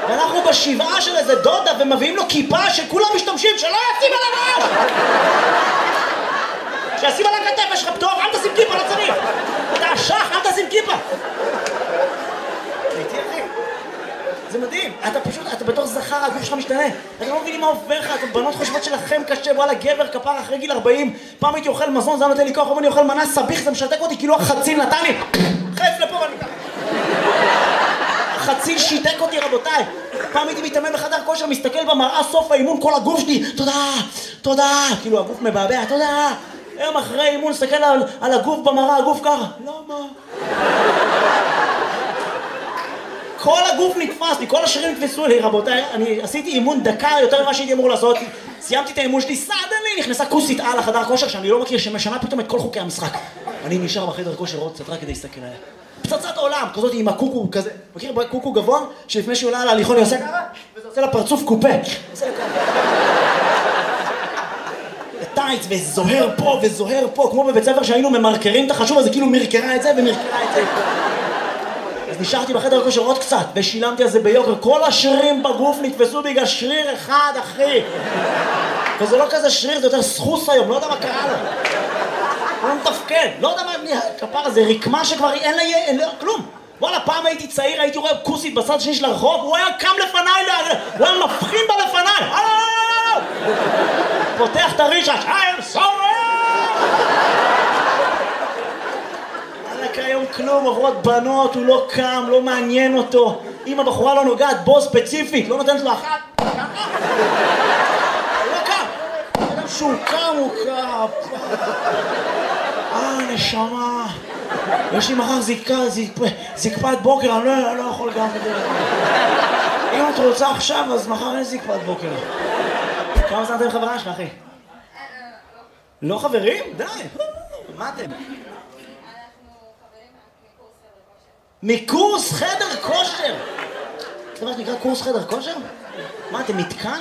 ואנחנו בשבעה של איזה דודה ומביאים לו כיפה שכולם משתמשים, שלא ישים על הראש! שישים על הכתף, יש לך פטור, אל תשים כיפה, לא צריך! אתה אשך, אל תשים כיפה! הייתי אחי. זה מדהים, אתה פשוט, אתה בתור זכר, הגוף שלך משתנה. אתה לא מבינים מה עובר לך, אתם בנות חושבות שלכם קשה, וואלה גבר כפר אחרי גיל 40. פעם הייתי אוכל מזון, זה היה נותן לי כוח, אבל אני אוכל מנה סביך, זה משתק אותי, כאילו החציל נתן לי. חץ לפה ואני ככה. החציל שיתק אותי רבותיי. פעם הייתי מתאמן בחדר כושר, מסתכל במראה, סוף האימון, כל הגוף שלי, תודה, תודה. כאילו הגוף מבעבע, תודה. היום אחרי אימון, מסתכל על הגוף במראה, הגוף ככה. למה? כל הגוף נתפס לי, כל השרירים נתפסו לי, רבותיי, אני עשיתי אימון דקה יותר ממה שהייתי אמור לעשות, סיימתי את האימון שלי, סדני, נכנסה כוסית על החדר כושר שאני לא מכיר, שמשנה פתאום את כל חוקי המשחק. אני נשאר בחדר כושר עוד קצת רק כדי להסתכל עליה. פצצת עולם, כזאת עם הקוקו כזה, מכיר קוקו גבוה, שלפני שהוא עולה על ההליכון היא עושה ככה, וזה עושה לה פרצוף קופה. עושה לה ככה. טייץ, וזוהר פה וזוהר פה, כמו בבית ספר שהיינו ממרקרים את החשוב, אז זה כאילו מרקרה את זה ומרקרה את זה. אז נשארתי בחדר כושר עוד קצת, ושילמתי על זה ביוקר. כל השרירים בגוף נתפסו בגלל שריר אחד, אחי. וזה לא כזה שריר, זה יותר סחוס היום, לא יודע מה קרה לו. הוא לא מתפקד, לא יודע מה כפר הזה, רקמה שכבר אין לה כלום. וואלה, פעם הייתי צעיר, הייתי רואה כוסית בצד השני של הרחוב, הוא היה קם לפניי, הוא היה מבחין בה לפניי. פותח את הרישש, I'm sorry! היום כלום, עברות בנות, הוא לא קם, לא מעניין אותו. אם הבחורה לא נוגעת בו ספציפית, לא נותנת לו אחת. הוא לא קם. אדם שהוא קם, הוא קם. נשמה. יש לי מחר זקפת בוקר, אני לא יכול גם. אם את רוצה עכשיו, אז מחר אין זקפת בוקר. כמה זמן אתם חברה שלך, אחי? לא חברים? די. מה אתם? מקורס חדר כושר. יש דבר שנקרא קורס חדר כושר? מה, אתם מתקן?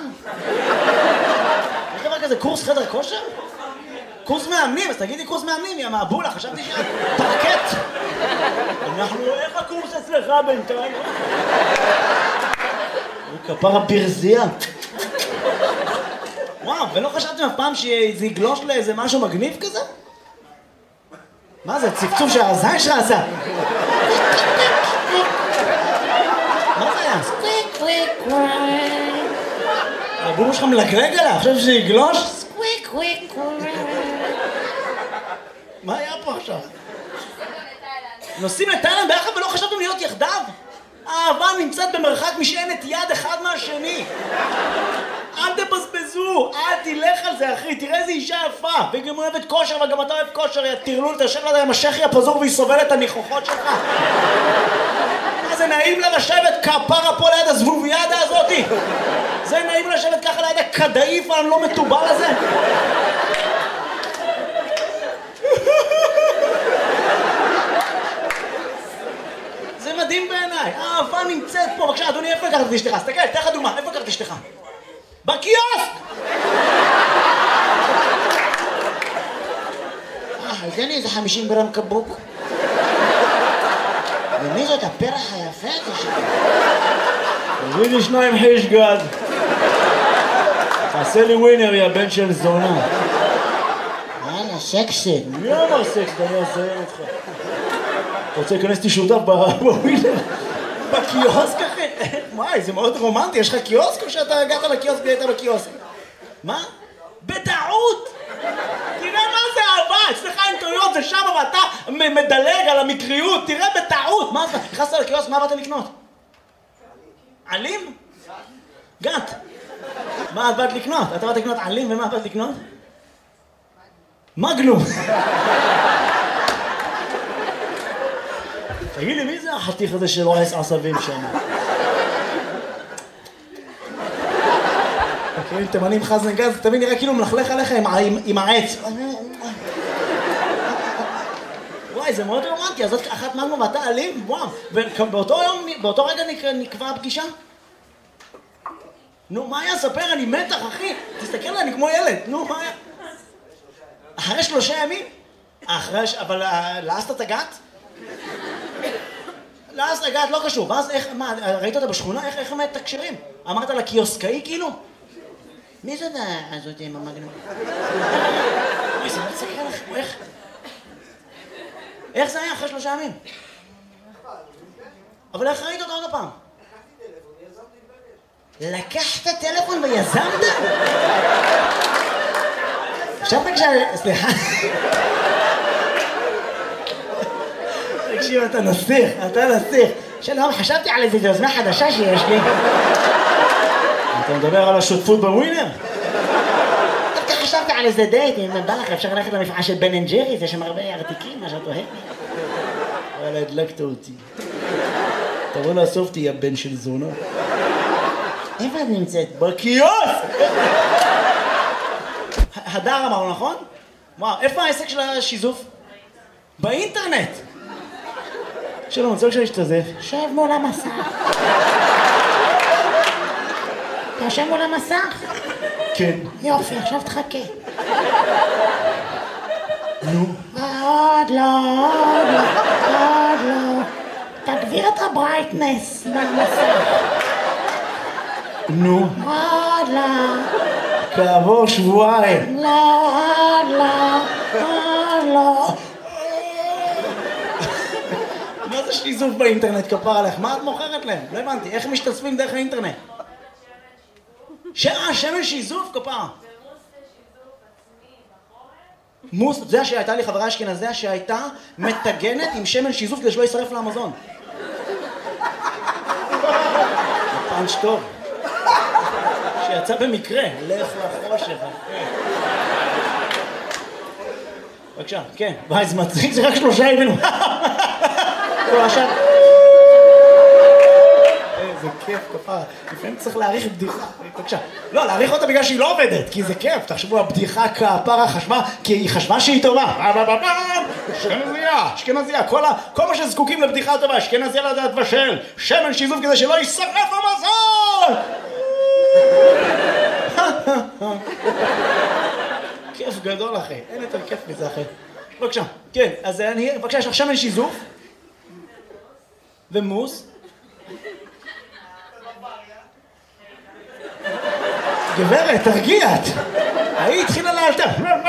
יש דבר כזה קורס חדר כושר? קורס מאמנים, אז תגידי קורס מאמנים, יא מהבולה, חשבתי שאת פרקט. אנחנו, איך הקורס אצלך בינתיים? כפרה ברזייה. וואו, ולא חשבתם אף פעם שזה יגלוש לאיזה משהו מגניב כזה? מה זה, צפצוף שהזין שלך עשה? מה זה היה? סקוויק קוויק קוויק. הבומו שלך מלגלג עליה, עכשיו שזה יגלוש? סקוויק קוויק קוויק. מה היה פה עכשיו? נוסעים לתאילנד ביחד ולא חשבתם להיות יחדיו? האהבה נמצאת במרחק משענת יד אחד מהשני. אל תבזבזו, אל תלך על זה אחי, תראה איזה אישה יפה, והיא גם אוהבת כושר וגם אתה אוהב כושר, יא תרלול, תשב לה עם השכי הפזור והיא סובלת את הניחוחות שלך. מה זה נעים לה לשבת כפרה פה ליד הזבוביאדה הזאתי? זה נעים לשבת ככה ליד הכדאיף הלא מטובל הזה? זה מדהים בעיניי, האהבה נמצאת פה. בבקשה אדוני, איפה לקחת את אשתך? תסתכל, תן לך דוגמה, איפה לקחת את אשתך? בקיוסק! תן לי איזה 50 גרם קבוק. ומי זאת הפרח היפה הזה שלי? תביא לי 2 חיש גד. תעשה לי ווינר, יא בן של זונה. יאללה, סקסט. מי אמר סקסט? אני אעזיין אותך. אתה רוצה להיכנס אותי שותף בווינר? בקיוסק אחי? וואי, זה מאוד רומנטי, יש לך קיוסק או שאתה הגעת לקיוסק והיית בקיוסק? מה? בטעות! תראה מה זה אהבה, אצלך אין טעויות, זה שם ואתה מדלג על המקריות, תראה בטעות! מה זה? נכנסת לקיוסק, מה באת לקנות? עלים? גת. מה את באת לקנות? אתה באת לקנות עלים ומה באת לקנות? מגנום. תגיד לי, מי זה החתיך הזה שלא עש עשבים שם? אם תמנים חזן גז, תמיד נראה כאילו מלכלך עליך עם העץ. וואי, זה מאוד רומנטי, אז זאת אחת מגנום ואתה אלים? וואו, ובאותו רגע נקבע הפגישה? נו, מה היה? ספר, אני מתח, אחי. תסתכל עליי, אני כמו ילד. נו, מה היה? אחרי 3 ימים? אבל לעשת את הגת? ואז הגעת לא קשור, ואז איך, מה, ראית אותה בשכונה? איך הם מתקשרים? אמרת לה קיוסקאי כאילו? מי זאת הזאת עם המגנום? אוי, זה לא תסתכל לכם, איך זה היה אחרי 3 ימים? אבל איך ראית אותה עוד הפעם? לקחת טלפון ויזמת? חשבת סליחה. תקשיב, אתה נסיך. שלום, חשבתי על איזו יוזמה חדשה שיש לי. אתה מדבר על השותפות בווינר? דווקא חשבתי על איזה דייט, אם בא לך אפשר ללכת למפעל של בן אנד ג'ריס, יש שם הרבה ארתיקים, מה שאת אוהבת. וואלה, הדלקת אותי. תבוא לאסוף אותי, הבן של זונה. איפה את נמצאת? בקיוסק! הדר אמרנו, נכון? וואו, איפה העסק של השיזוף? באינטרנט! שלום, אני רוצה להשתזף. שב מול המסך. אתה יושב מול המסך? כן. יופי, עכשיו תחכה. נו. עוד לא. תגביר את הברייטנס במסך. נו. עוד לא. כעבור שבועיים. עוד לא. מה זה שיזוף באינטרנט, כפר עליך? מה את מוכרת להם? לא הבנתי, איך הם משתתפים דרך האינטרנט? שמן שיזוף, כפר. מוס, זה שהייתה לי חברה אשכנזיה שהייתה מתגנת עם שמן שיזוף כדי שלא יישרף לאמזון. פאנץ' טוב. שיצא במקרה, לך לחושך. בבקשה, כן. וואי, זה מצחיק, זה רק 3 ימים. לא, עכשיו... איזה כיף, כפרה. לפעמים צריך להעריך בדיחה. בבקשה. לא, להעריך אותה בגלל שהיא לא עובדת, כי זה כיף. תחשבו, הבדיחה כפרה חשבה, כי היא חשבה שהיא טובה. אשכנזיה. כל מה שזקוקים לבדיחה טובה, אשכנזיה לדעת בשל. שמן שיזוף כדי שלא יישרף המזון! כיף גדול, אחי. אין יותר כיף מזה, אחי. בבקשה. כן, אז בבקשה, יש לך שמן שיזוף. ומוס. גברת, תרגיעת. היא התחילה לאלתר.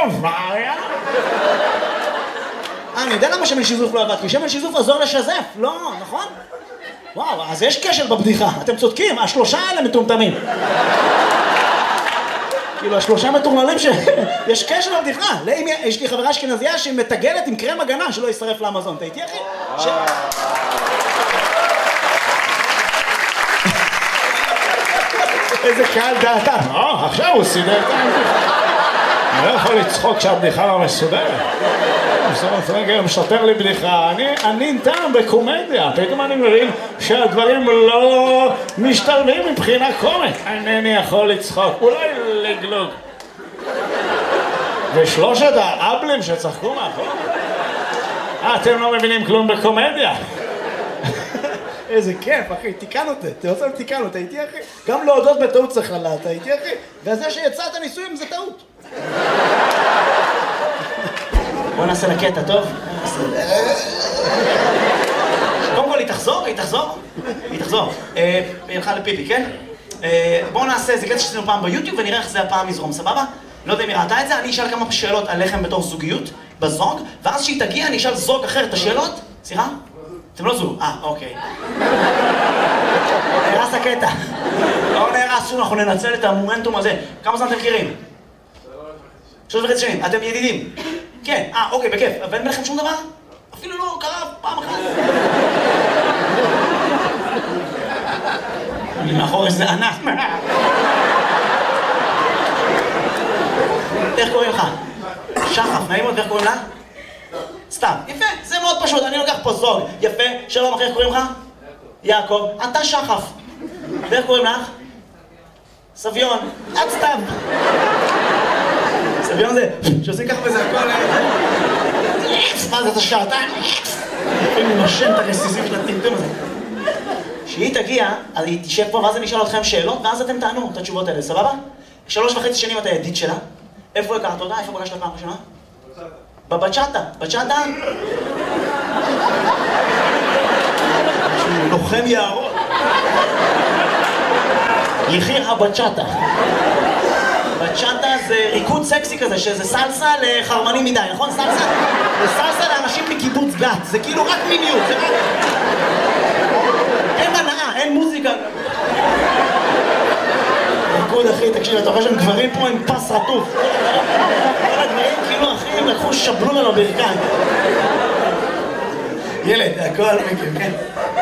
אני יודע למה שמן שיזוף לא עבד, כי שמן שיזוף עזור לשזף. לא, נכון? וואו, אז יש קשר בבדיחה. אתם צודקים, 3 האלה מטומטמים. כאילו, 3 מטורללים יש קשר בבדיחה. יש לי חברה אשכנזיה שמתגלת עם קרם הגנה שלא יישרף לאמזון. אתה איתי, אחי? איזה קהל דעתה. עכשיו הוא סידר את הבדיחה. אני לא יכול לצחוק שהבדיחה לא מסודרת. רגע, משתפר לי בדיחה. אני טעם בקומדיה. פתאום אני מבין שהדברים לא משתלבים מבחינה קומית. אינני יכול לצחוק. אולי לגלוג. ו3 האבלים שצחקו מאחור. אתם לא מבינים כלום בקומדיה. איזה כיף, אחי, תיקן אותי. אתה רוצה לתיקן אותי, הייתי אחי? גם להודות בטעות צריך לדעת, הייתי אחי? וזה שיצאת ניסויים זה טעות. בוא נעשה לקטע, טוב? קודם כל, היא תחזור? היא תחזור. היא הלכה לפיפי, כן? בואו נעשה איזה קטע שעשינו פעם ביוטיוב ונראה איך זה הפעם יזרום, סבבה? לא יודע אם היא ראתה את זה, אני אשאל כמה שאלות עליכם בתור זוגיות, בזוג, ואז שהיא תגיע אני אשאל זוג אחר את השאלות. סליחה? אתם לא זוג. אוקיי. נהרס הקטע. לא נהרס, אנחנו ננצל את המומנטום הזה. כמה זמן אתם מכירים? 3.5 שנים. אתם ידידים? כן. אוקיי, בכיף. ואין ביניכם שום דבר? אפילו לא קרה פעם אחת. אני מאחור איזה ענק. איך קוראים לך? שחף, נעים מאוד, ואיך קוראים לה? סתם, יפה, זה מאוד פשוט, אני לוקח פה זוג, יפה, שלום אחי, איך קוראים לך? יעקב, אתה שחף. ואיך קוראים לך? סביון, את סתם. סביון זה, שעושים ככה בזה הכל... מה זה, אתה שעתיים? לפעמים הוא נושם את הרסיסים של הטמטום הזה. כשהיא תגיע, אז היא תשב פה, ואז אני אשאל אתכם שאלות, ואז אתם תענו את התשובות האלה, סבבה? 3.5 שנים אתה ידיד שלה. איפה הכרת אותה? איפה פגשת פעם ראשונה? בבצ'אטה. בצ'אטה? לוחם יערות. יחיר הבצ'אטה. בצ'אטה זה ריקוד סקסי כזה, שזה סלסה לחרמנים מדי, נכון? סלסה? זה סלסה לאנשים מקיבוץ גת, זה כאילו רק מיניות, זה רק... אין הנאה, אין מוזיקה. ריקוד אחי, תקשיב, אתה רואה שהם גברים פה עם פס רטוף. כל הגברים כאילו אחי, הם לקחו שבלון על הברכיים. ילד, הכל מכם, כן?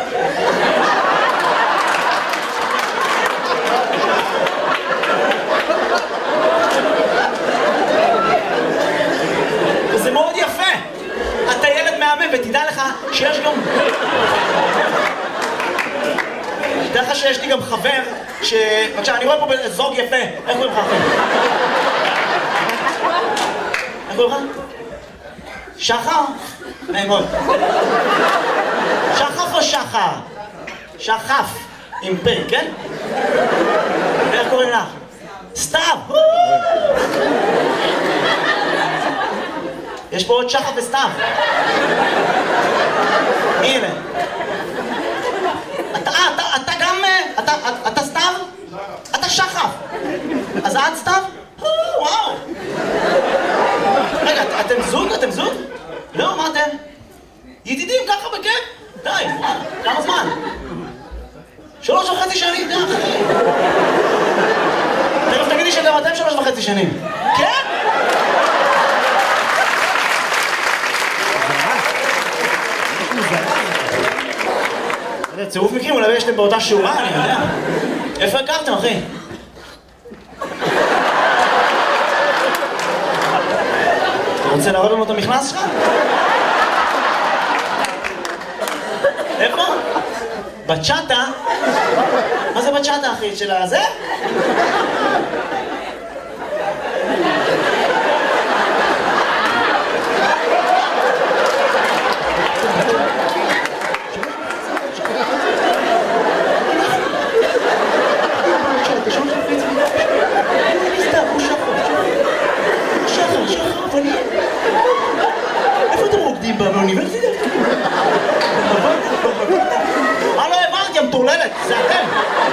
וזה מאוד יפה. אתה ילד מהמם, ותדע לך שיש גם... תדע לך שיש לי גם חבר ש... בבקשה, אני רואה פה זוג יפה. איך קוראים לך אחי? איך קוראים לך? שחר? נעמוד. שחף או שחר? שחף. עם פי, כן? איך קוראים לך? סתיו! יש פה עוד שחף וסתיו. הנה. אתה גם... אתה סתיו? אתה שחף. אז את סתיו? וואו. רגע, אתם זוג? אתם זוג? לא, מה אתם? ידידים ככה בכיף? די, כמה זמן? 3.5 שנים, די אחי. תכף תגידי שגם אתם 3.5 שנים. כן? זה צירוף מקרים, אולי יש להם באותה שורה, אני יודע. איפה הכרתם, אחי? אתה רוצה להראות לנו את המכנס שלך? איפה? בצ'אטה? מה זה בצ'אטה, אחי? של הזה? איפה אתם רוקדים באוניברסיטה? מה לא הבנתי, המטורללת? זה אתם!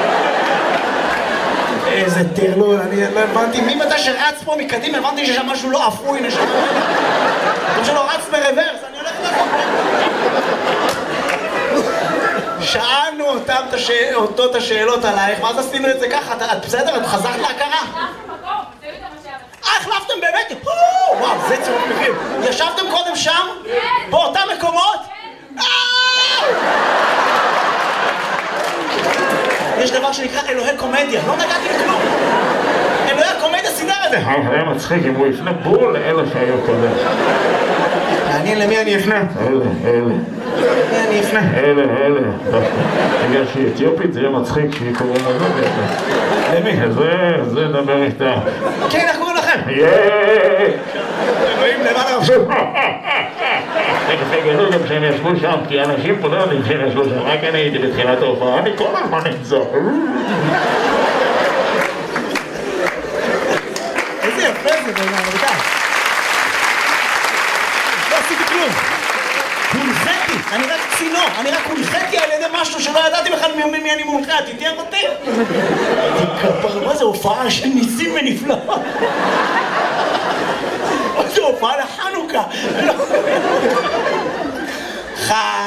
איזה טרלול, אני לא הבנתי. ממתי שרץ פה מקדימה, הבנתי ששם משהו לא אפוי נשמה. כמו שלא רץ ברוורס, אני הולך לפה. שאלנו אותו את השאלות עלייך, ואז עשינו את זה ככה. את בסדר? את חזרת להכרה? החלפתם באמת? וואו, זה צירוף מקרים. ישבתם קודם שם? באותם מקומות? יש דבר שנקרא אלוהי קומדיה, לא נגעתי לכלום. אלוהי הקומדיה סידר את זה. היה מצחיק אם הוא יפנה בול לאלה שהיו קודם. מעניין למי אני אפנה? אלה. למי אני אפנה? אלה. בגלל שהיא אתיופית זה יהיה מצחיק שהיא קוראים לזה. למי? זה דבר איתה. כן, איך קוראים לכם? אלוהים למעלה רבשו. תגלו גם שהם ישבו שם, כי אנשים פה לא יודעים שהם ישבו שם, רק אני הייתי בתחילת ההופעה, אני כל הזמן נמצא. איזה יפה זה בעיניי, רבותיי. לא עשיתי כלום. הונחיתי, אני רק צינור, אני רק הונחיתי על ידי משהו שלא ידעתי בכלל ממי אני מונחה, תתהיה אותי. מה זה הופעה של ניסים ונפלאות? מה זה הופעה לחנוכה?